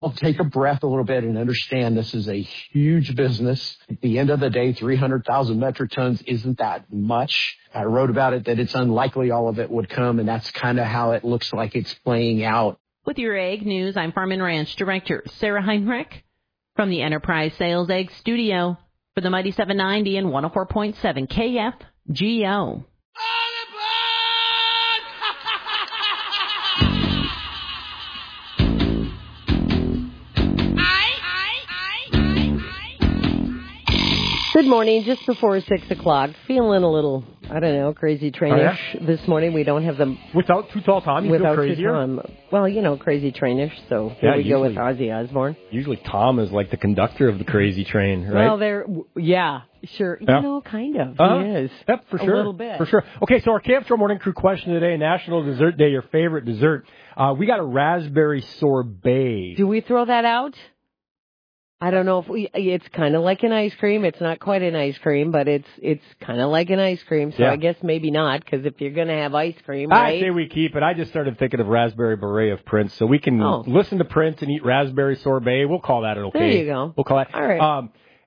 Well, take a breath a little bit and understand this is a huge business. At the end of the day, 300,000 metric tons isn't that much. I wrote about it that it's unlikely all of it would come, and that's kind of how it looks like it's playing out. With your Ag News, I'm Farm and Ranch Director Sarah Heinrich from the Enterprise Sales Egg Studio for the Mighty 790 and 104.7 KFGO. Good morning, just before 6 o'clock. Feeling a little, crazy trainish this morning. We don't have them. Without Too Tall Tom, you feel crazier? Well, crazy trainish, so here we go with Ozzy Osbourne. Usually Tom is like the conductor of the crazy train, right? Well, sure. Yeah. Kind of. He is. Yep, for sure. A little bit. For sure. Okay, so our Camp Show Morning Crew question today, National Dessert Day, your favorite dessert. We got a raspberry sorbet. Do we throw that out? I don't know if it's kind of like an ice cream. It's not quite an ice cream, but it's kind of like an ice cream. So I guess maybe not, because if you're going to have ice cream, right? I say we keep it. I just started thinking of Raspberry Beret of Prince, so we can listen to Prince and eat raspberry sorbet. We'll call that okay. There you go. We'll call that. All right.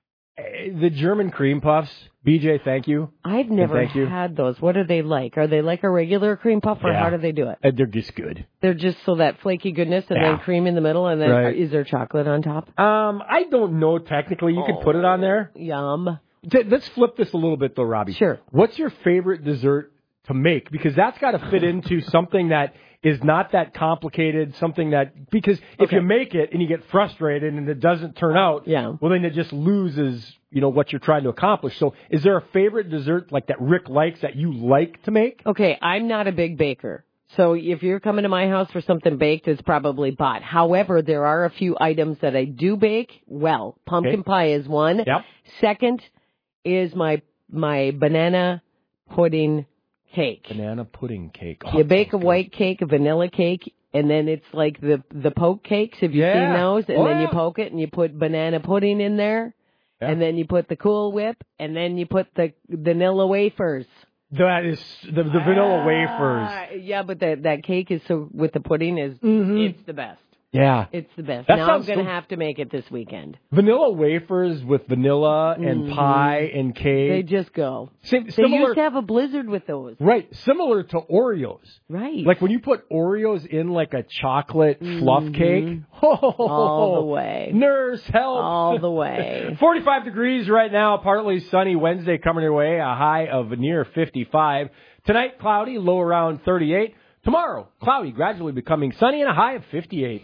The German cream puffs, BJ, thank you. I've never had those. What are they like? Are they like a regular cream puff, or how do they do it? They're just good. They're just so that flaky goodness, and then cream in the middle, and then is there chocolate on top? I don't know technically. You could put it on there. Yum. Let's flip this a little bit, though, Robbie. Sure. What's your favorite dessert to make? Because that's got to fit into something that is not that complicated, because if you make it and you get frustrated and it doesn't turn out, well, then it just loses, what you're trying to accomplish. So is there a favorite dessert like that Rick likes that you like to make? Okay, I'm not a big baker. So if you're coming to my house for something baked, it's probably bought. However, there are a few items that I do bake. Well, pumpkin pie is one. Yep. Second is my banana pudding cake. Banana pudding cake. Oh, you bake a white cake, a vanilla cake, and then it's like the poke cakes. Have you seen those? And then you poke it, and you put banana pudding in there, and then you put the Cool Whip, and then you put the vanilla wafers. That is the vanilla wafers. Yeah, but that cake is with the pudding is it's the best. Yeah. It's the best. That now I'm going to have to make it this weekend. Vanilla wafers with vanilla and pie and cake. They just go. They used to have a blizzard with those. Right. Similar to Oreos. Right. Like when you put Oreos in like a chocolate fluff cake. All the way. Nurse, help. All the way. 45 degrees right now. Partly sunny. Wednesday coming your way. A high of near 55. Tonight, cloudy. Low around 38. Tomorrow, cloudy, gradually becoming sunny and a high of 58.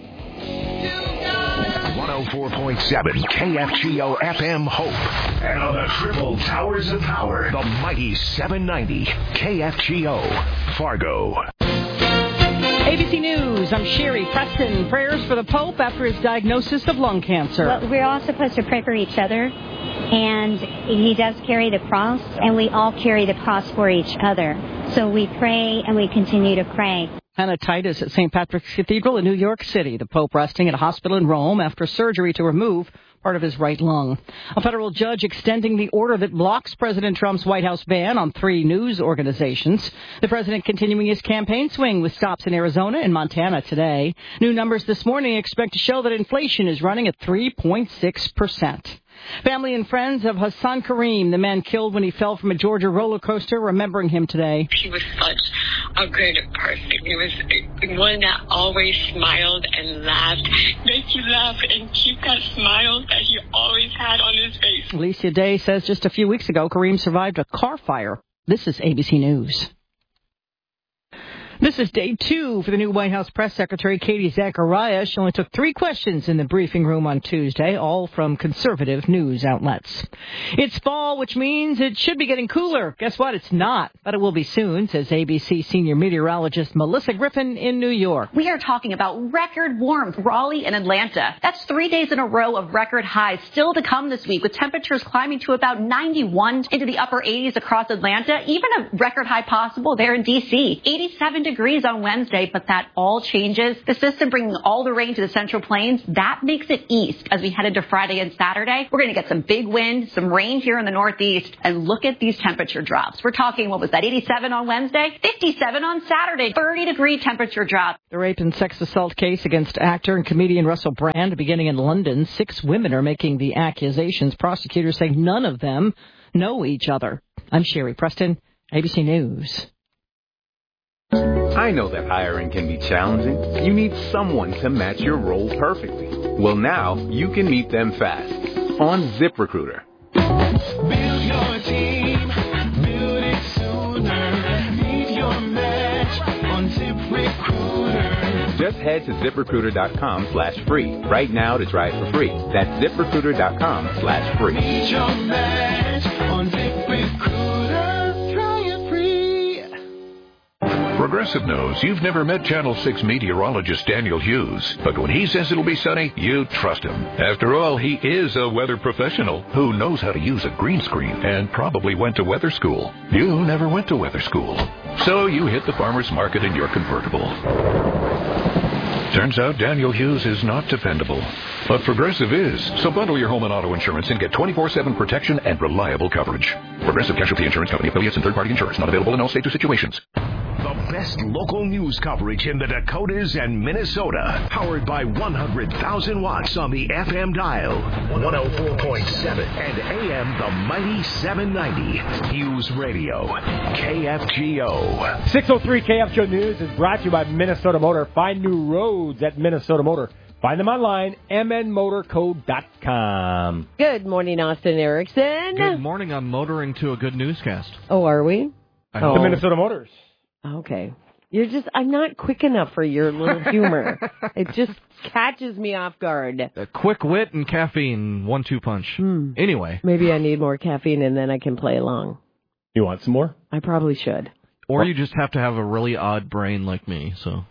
104.7 KFGO FM Hope. And on the triple towers of power, the mighty 790 KFGO Fargo. ABC News, I'm Sherry Preston. Prayers for the Pope after his diagnosis of lung cancer. Well, we're all supposed to pray for each other, and he does carry the cross, and we all carry the cross for each other. So we pray, and we continue to pray. Hannah Titus at St. Patrick's Cathedral in New York City. The Pope resting at a hospital in Rome after surgery to remove part of his right lung. A federal judge extending the order that blocks President Trump's White House ban on 3 news organizations. The president continuing his campaign swing with stops in Arizona and Montana today. New numbers this morning expect to show that inflation is running at 3.6%. Family and friends of Hassan Kareem, the man killed when he fell from a Georgia roller coaster, remembering him today. He was such a good person. He was one that always smiled and laughed. Make you laugh and keep that smile that he always had on his face. Alicia Day says just a few weeks ago, Kareem survived a car fire. This is ABC News. This is day 2 for the new White House press secretary, Katie Zacharias. She only took 3 questions in the briefing room on Tuesday, all from conservative news outlets. It's fall, which means it should be getting cooler. Guess what? It's not, but it will be soon, says ABC senior meteorologist Melissa Griffin in New York. We are talking about record warmth, Raleigh and Atlanta. That's 3 days in a row of record highs still to come this week, with temperatures climbing to about 91 into the upper 80s across Atlanta, even a record high possible there in D.C. 87 degrees on Wednesday, but that all changes. The system bringing all the rain to the Central Plains, that makes it east as we head into Friday and Saturday. We're going to get some big wind, some rain here in the Northeast, and look at these temperature drops. We're talking, what was that, 87 on Wednesday, 57 on Saturday, 30-degree temperature drop. The rape and sex assault case against actor and comedian Russell Brand beginning in London. 6 women are making the accusations. Prosecutors say none of them know each other. I'm Sherry Preston, ABC News. I know that hiring can be challenging. You need someone to match your role perfectly. Well, now you can meet them fast on ZipRecruiter. Build your team, build it sooner. Meet your match on ZipRecruiter. Just head to ZipRecruiter.com/free right now to try it for free. That's ZipRecruiter.com/free. Meet your match on ZipRecruiter. Try it free. Progressive knows you've never met Channel 6 meteorologist Daniel Hughes, but when he says it'll be sunny, you trust him. After all, he is a weather professional who knows how to use a green screen and probably went to weather school. You never went to weather school, so you hit the farmer's market in your convertible. Turns out Daniel Hughes is not dependable, but Progressive is. So bundle your home and auto insurance and get 24/7 protection and reliable coverage. Progressive Casualty Insurance Company, affiliates, and third-party insurance. Not available in all states or situations. The best local news coverage in the Dakotas and Minnesota. Powered by 100,000 watts on the FM dial. 104.7 and AM the mighty 790. News Radio. KFGO. 603 KFGO News is brought to you by Minnesota Motor. Find new roads at Minnesota Motor. Find them online, mnmotorco.com. Good morning, Austin Erickson. Good morning. I'm motoring to a good newscast. Oh, are we? The Minnesota Motors. Okay. I'm not quick enough for your little humor. It just catches me off guard. A quick wit and caffeine, 1-2 punch. Anyway. Maybe I need more caffeine and then I can play along. You want some more? I probably should. Or you just have to have a really odd brain like me, so.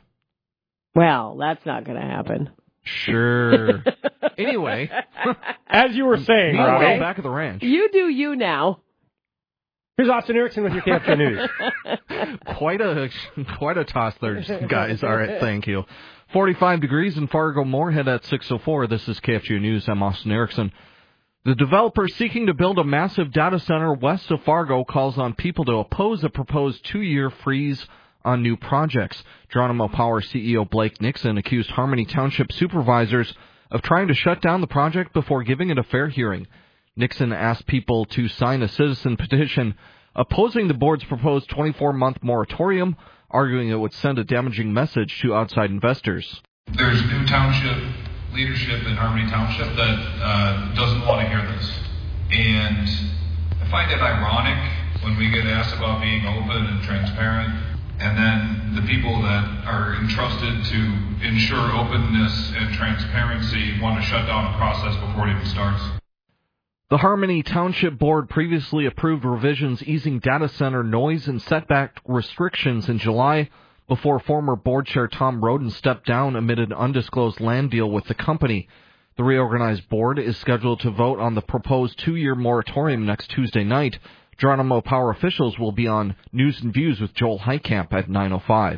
Well, that's not going to happen. Sure. Anyway. As you were saying, Robbie. Back at the ranch. You do you now. Here's Austin Erickson with your KFGO News. Quite a toss there, guys. All right, thank you. 45 degrees in Fargo-Moorhead at 6:04. This is KFGO News. I'm Austin Erickson. The developer seeking to build a massive data center west of Fargo calls on people to oppose a proposed 2-year freeze on new projects. Geronimo Power CEO Blake Nixon accused Harmony Township supervisors of trying to shut down the project before giving it a fair hearing. Nixon asked people to sign a citizen petition opposing the board's proposed 24-month moratorium, arguing it would send a damaging message to outside investors. There's new township leadership in Harmony Township that doesn't want to hear this. And I find it ironic when we get asked about being open and transparent, and then the people that are entrusted to ensure openness and transparency want to shut down a process before it even starts. The Harmony Township Board previously approved revisions easing data center noise and setback restrictions in July before former board chair Tom Roden stepped down amid an undisclosed land deal with the company. The reorganized board is scheduled to vote on the proposed 2-year moratorium next Tuesday night. Geronimo Power officials will be on News and Views with Joel Heitkamp at 9:05.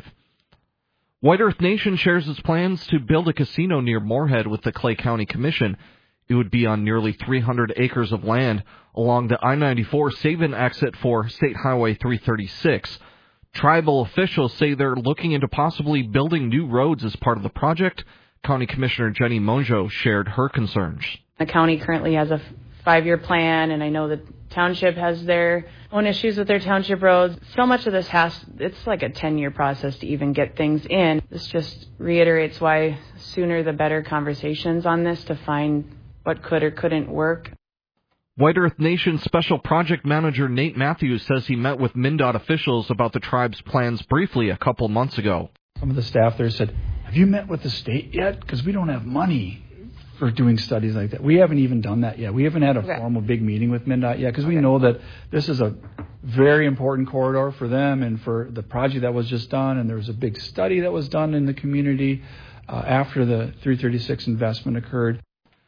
White Earth Nation shares its plans to build a casino near Moorhead with the Clay County Commission. It would be on nearly 300 acres of land along the I-94 Sabin exit for State Highway 336. Tribal officials say they're looking into possibly building new roads as part of the project. County Commissioner Jenny Monjo shared her concerns. The county currently has a 5-year plan, and I know the township has their own issues with their township roads. So much of this it's like a 10-year process to even get things in. This just reiterates why sooner the better conversations on this to find what could or couldn't work. White Earth Nation Special Project Manager Nate Matthews says he met with MnDOT officials about the tribe's plans briefly a couple months ago. Some of the staff there said, "Have you met with the state yet? Because we don't have money for doing studies like that." We haven't even done that yet. We haven't had a formal big meeting with MnDOT yet because we know that this is a very important corridor for them and for the project that was just done. And there was a big study that was done in the community after the 336 investment occurred.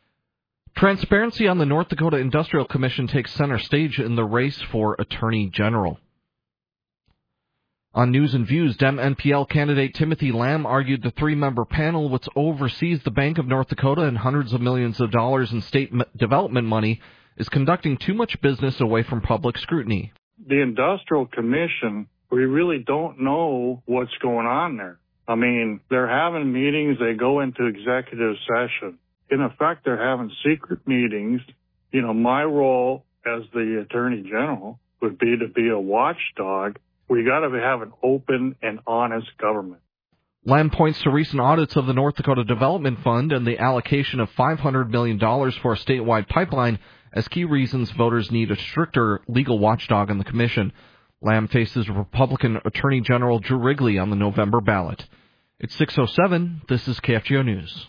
Transparency on the North Dakota Industrial Commission takes center stage in the race for Attorney General. On News and Views, Dem NPL candidate Timothy Lamb argued the three-member panel, which oversees the Bank of North Dakota and hundreds of millions of dollars in state development money, is conducting too much business away from public scrutiny. The Industrial Commission, we really don't know what's going on there. I mean, they're having meetings, they go into executive session. In effect, they're having secret meetings. You know, my role as the Attorney General would be to be a watchdog. We got to have an open and honest government. Lamb points to recent audits of the North Dakota Development Fund and the allocation of $500 million for a statewide pipeline as key reasons voters need a stricter legal watchdog on the commission. Lamb faces Republican Attorney General Drew Wrigley on the November ballot. It's 6:07. This is KFGO News.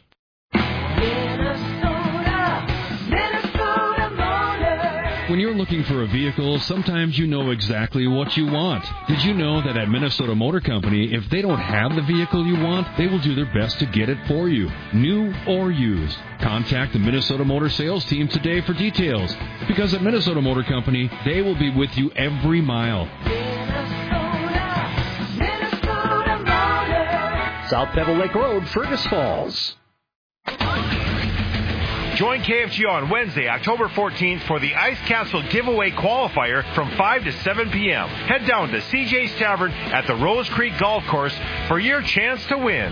When you're looking for a vehicle, sometimes you know exactly what you want. Did you know that at Minnesota Motor Company, if they don't have the vehicle you want, they will do their best to get it for you, new or used? Contact the Minnesota Motor sales team today for details, because at Minnesota Motor Company, they will be with you every mile. South Pebble Lake Road, Fergus Falls. Join KFGO on Wednesday, October 14th for the Ice Castle Giveaway Qualifier from 5 to 7 p.m. Head down to CJ's Tavern at the Rose Creek Golf Course for your chance to win.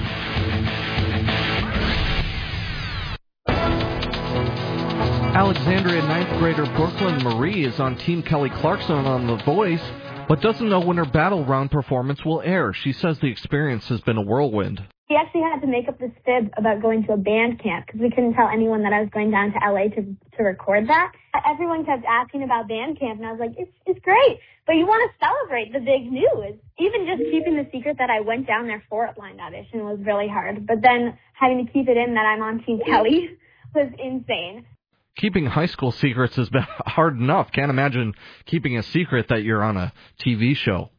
Alexandria 9th grader Brooklyn Marie is on Team Kelly Clarkson on The Voice, but doesn't know when her battle round performance will air. She says the experience has been a whirlwind. We actually had to make up this fib about going to a band camp because we couldn't tell anyone that I was going down to LA to record that. Everyone kept asking about band camp, and I was like, it's great, but you want to celebrate the big news. Even just keeping the secret that I went down there for a blind audition was really hard, but then having to keep it in that I'm on Team Kelly was insane. Keeping high school secrets has been hard enough. Can't imagine keeping a secret that you're on a TV show.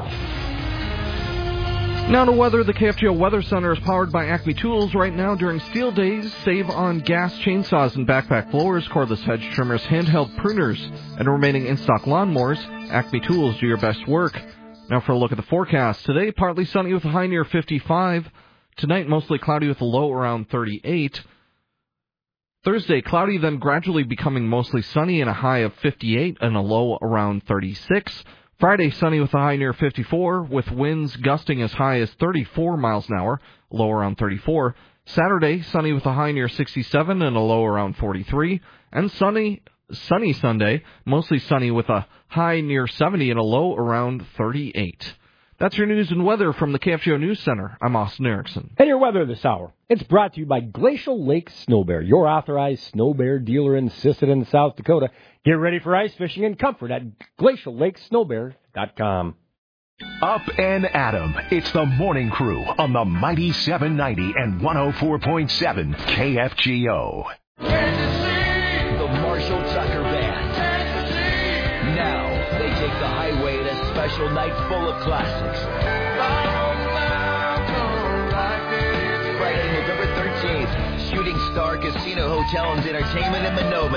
Now to weather. The KFGO Weather Center is powered by Acme Tools. Right now during Steel Days, save on gas chainsaws and backpack blowers, cordless hedge trimmers, handheld pruners, and remaining in-stock lawnmowers. Acme Tools, do your best work. Now for a look at the forecast. Today, partly sunny with a high near 55. Tonight, mostly cloudy with a low around 38. Thursday, cloudy, then gradually becoming mostly sunny and a high of 58 and a low around 36. Friday, sunny with a high near 54, with winds gusting as high as 34 miles an hour, low around 34. Saturday, sunny with a high near 67 and a low around 43. And sunny Sunday, mostly sunny with a high near 70 and a low around 38. That's your news and weather from the KFGO News Center. I'm Austin Erickson. And your weather this hour. It's brought to you by Glacial Lake Snow Bear, your authorized snow bear dealer in Sisseton, South Dakota. Get ready for ice fishing in comfort at glaciallakesnowbear.com. Up and Adam. It's the morning crew on the Mighty 790 and 104.7 KFGO. The Marshall Tucker Band. Now they take the highway in a special night full of classics. Friday, November 13th, Shooting Star Casino Hotel and Entertainment in Monoma.